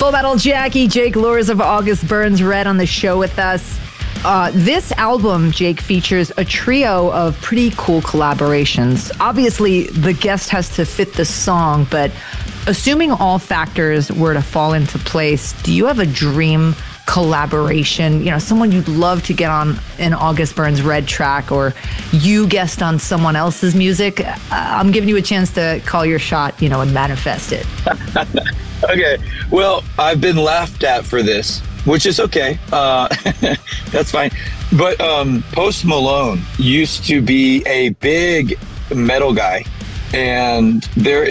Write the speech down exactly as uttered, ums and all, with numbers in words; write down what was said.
Full Metal Jackie, Jake Luhrs of August Burns Red on the show with us. Uh, this album, Jake, features a trio of pretty cool collaborations. Obviously, the guest has to fit the song, but assuming all factors were to fall into place, do you have a dream collaboration? You know, someone you'd love to get on an August Burns Red track, or you guest on someone else's music? Uh, I'm giving you a chance to call your shot, you know, and manifest it. Okay. Well, I've been laughed at for this, which is okay. Uh, that's fine. But um, Post Malone used to be a big metal guy, and there